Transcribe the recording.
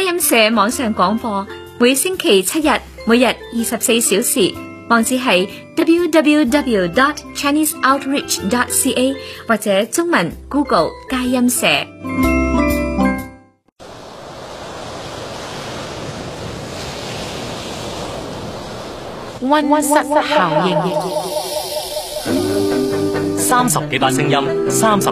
音社網上廣播，每星期7日，每日24小時。網址係 www.chineseoutreach.ca 或者中文 Google 佳音社。溫室效應，30幾把聲音，30